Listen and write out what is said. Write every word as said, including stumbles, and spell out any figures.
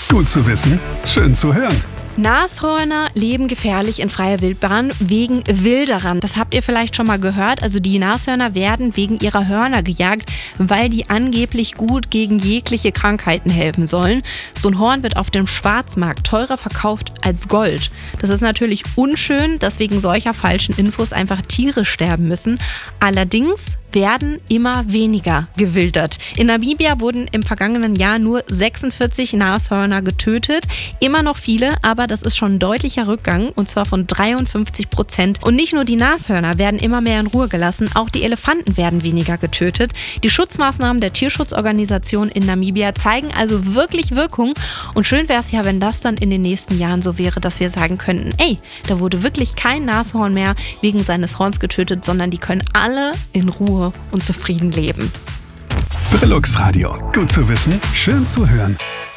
Gut zu wissen, schön zu hören. Nashörner leben gefährlich in freier Wildbahn wegen Wilderern. Das habt ihr vielleicht schon mal gehört. Also die Nashörner werden wegen ihrer Hörner gejagt, weil die angeblich gut gegen jegliche Krankheiten helfen sollen. So ein Horn wird auf dem Schwarzmarkt teurer verkauft als Gold. Das ist natürlich unschön, dass wegen solcher falschen Infos einfach Tiere sterben müssen. Allerdings werden immer weniger gewildert. In Namibia wurden im vergangenen Jahr nur sechsundvierzig Nashörner getötet. Immer noch viele, aber das ist schon ein deutlicher Rückgang, und zwar von dreiundfünfzig Prozent. Und nicht nur die Nashörner werden immer mehr in Ruhe gelassen, auch die Elefanten werden weniger getötet. Die Schutzmaßnahmen der Tierschutzorganisation in Namibia zeigen also wirklich Wirkung. Und schön wäre es ja, wenn das dann in den nächsten Jahren so wäre, dass wir sagen könnten, ey, da wurde wirklich kein Nashorn mehr wegen seines Horns getötet, sondern die können alle in Ruhe und zufrieden leben. Brillux Radio. Gut zu wissen, schön zu hören.